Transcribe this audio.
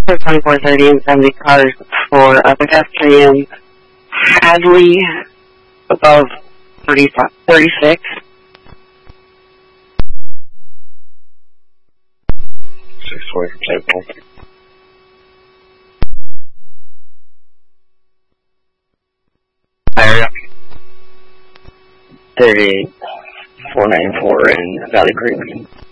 2430 and 70 cars for pedestrians. Hadley above 36. 620 from St. Paul. Area. 38, 494 in Valley Creek.